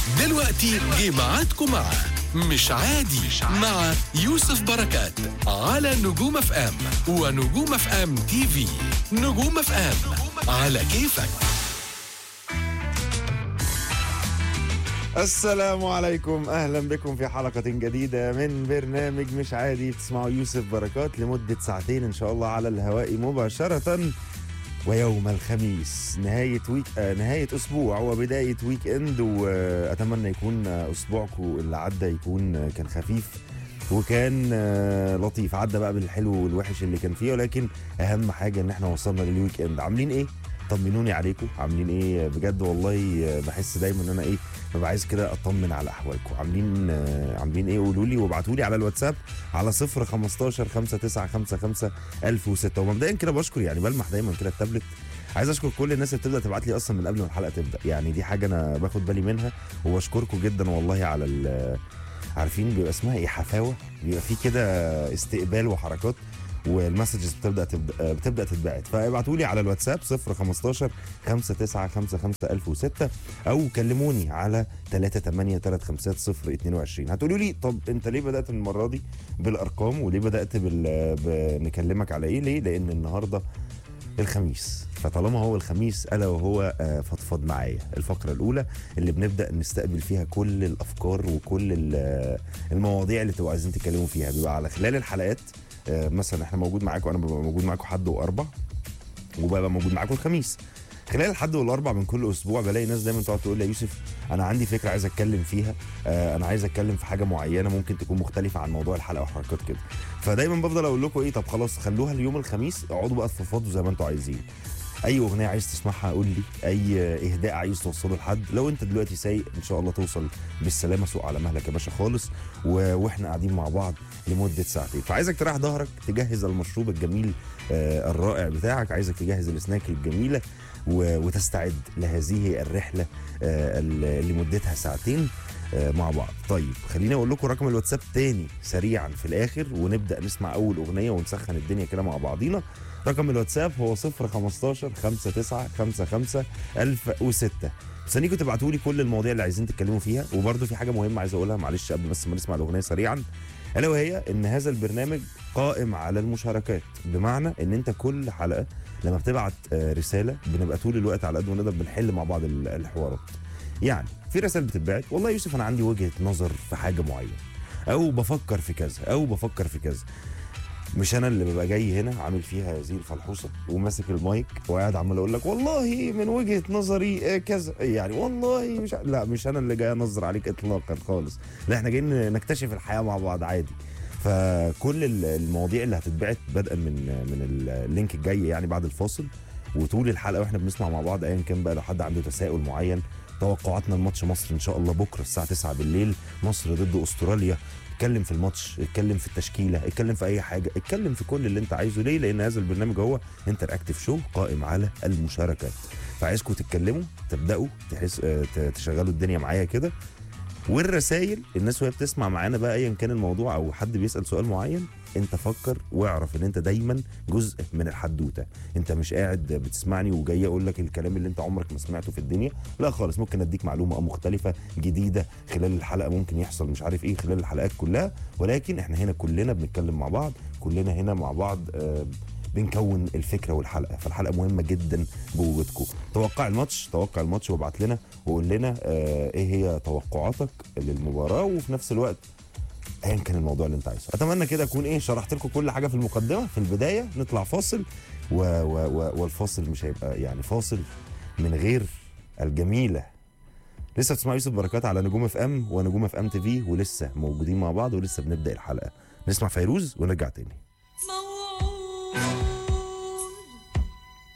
دلوقتي جه ميعادكم مع مش عادي مع يوسف بركات على نجوم اف ام ونجوم اف ام تي في. نجوم اف ام على كيفك. السلام عليكم، اهلا بكم في حلقة جديدة من برنامج مش عادي. بتسمعوا يوسف بركات لمدة ساعتين ان شاء الله على الهواء مباشرة. ويوم الخميس نهاية اسبوع وبداية ويك اند، واتمنى يكون اسبوعكم اللي عدى يكون كان خفيف وكان لطيف، عدى بقى بالحلو والوحش اللي كان فيه، ولكن اهم حاجة ان احنا وصلنا للويك اند. عاملين ايه؟ طمنوني عليكم، عاملين ايه؟ بجد والله بحس دايما ان انا ايه، ببقى عايز كده اطمن على احوالكم. عاملين ايه؟ قولوا لي وابعتوا لي على الواتساب على 015 5955 1006. ومبدئيا كده بشكر، يعني بلمح دايما كده التابلت، عايز اشكر كل الناس اللي بتبدا تبعت لي اصلا من قبل ما الحلقه تبدا، يعني دي حاجه انا باخد بالي منها وبشكركم جدا والله على عارفين بيبقى اسمها ايه، حفاوه، بيبقى في كده استقبال وحركات، والمسجز بتبدا تتبعت. فابعتوا لي على الواتساب 015 5955 1006 او كلموني على 3835022. هتقولوا لي طب انت ليه بدات المره دي بالارقام وليه بدات بنكلمك على ايه؟ ليه؟ لان النهارده الخميس، فطالما هو الخميس الا وهو فضفض معايا، الفقره الاولى اللي بنبدا نستقبل فيها كل الافكار وكل المواضيع اللي تبقوا عايزين تتكلموا فيها. بيبقى على خلال الحلقات، مثلا احنا موجود معاكم، انا ببقى موجود معاكم حد واربع، وببقى موجود معاكم الخميس. خلال الحد والاربع من كل اسبوع بلاقي ناس دايما تقعد تقول لي يا يوسف انا عندي فكره عايز اتكلم فيها، انا عايز اتكلم في حاجه معينه ممكن تكون مختلفه عن موضوع الحلقه وحركات كده. فدايما بفضل اقول لكم ايه، طب خلاص خلوها اليوم الخميس، اقعدوا بقى تفضفضوا زي ما انتوا عايزين. اي اغنيه عايز تسمعها قول لي، اي اهداء عايز توصله لحد، لو انت دلوقتي سايق ان شاء الله توصل بالسلامه، سوق على مهلك يا باشا خالص، واحنا قاعدين مع بعض لمده ساعتين. فعايزك تريح ظهرك، تجهز المشروب الجميل الرائع بتاعك، عايزك تجهز السناك الجميله وتستعد لهذه الرحله اللي مدتها ساعتين مع بعض. طيب خليني اقول لكم رقم الواتساب تاني سريعا في الاخر، ونبدا نسمع اول اغنيه ونسخن الدنيا كده مع بعضينا. رقم الواتساب هو 015 5955 1006. مستنيكم تبعتوا لي كل المواضيع اللي عايزين تتكلموا فيها. وبرده في حاجه مهمه عايز اقولها، معلش قبل بس ما نسمع الاغنيه سريعا، الا وهي ان هذا البرنامج قائم على المشاركات، بمعنى ان انت كل حلقه لما بتبعت رساله بنبقى طول الوقت على قد ما نقدر بنحل مع بعض الحوارات. يعني في رسائل بتتبعت، والله يا يوسف انا عندي وجهه نظر في حاجه معينه، او بفكر في كذا او بفكر في كذا. مش انا اللي ببقى جاي هنا عامل فيها زي الفلحوصه وماسك المايك وقاعد عمال اقول لك والله من وجهه نظري كذا، يعني والله مش انا اللي جاي انظر عليك اطلاقا خالص، لا احنا جايين نكتشف الحياه مع بعض عادي. فكل المواضيع اللي هتتبعت بدءا من اللينك الجاي يعني بعد الفاصل، وطول الحلقه واحنا بنسمع مع بعض، ايا كان بقى لو حد عنده تساؤل معين، توقعاتنا لماتش مصر ان شاء الله بكره الساعه 9 بالليل، مصر ضد استراليا، اتكلم في الماتش، اتكلم في التشكيله، اتكلم في اي حاجه، اتكلم في كل اللي انت عايزه. ليه؟ لان هذا البرنامج هو انتر اكتيف شو قائم على المشاركات. فعايزكم تتكلموا، تبداوا تشغلوا الدنيا معايا كده. والرسائل الناس وهي بتسمع معانا بقى ايا كان الموضوع او حد بيسال سؤال معين، انت فكر واعرف ان انت دايما جزء من الحدوته. انت مش قاعد بتسمعني وجاي اقول لك الكلام اللي انت عمرك ما سمعته في الدنيا، لا خالص. ممكن اديك معلومه مختلفه جديده خلال الحلقه، ممكن يحصل مش عارف ايه خلال الحلقات كلها، ولكن احنا هنا كلنا بنتكلم مع بعض، كلنا هنا مع بعض بنكون الفكره والحلقه. فالحلقه مهمه جدا بوجودكم. توقع الماتش وابعت لنا وقول لنا ايه هي توقعاتك للمباراه، وفي نفس الوقت ايا كان الموضوع اللي انت عايزه. اتمنى كده اكون شرحت لكم كل حاجه في المقدمه. في البدايه نطلع فاصل والفاصل مش هيبقى يعني فاصل من غير الجميله. لسه بتسمعوا يوسف بركات على نجوم اف ام ونجوم اف ام تي في، ولسه موجودين مع بعض ولسه بنبدا الحلقه. نسمع فيروز ونرجع تاني.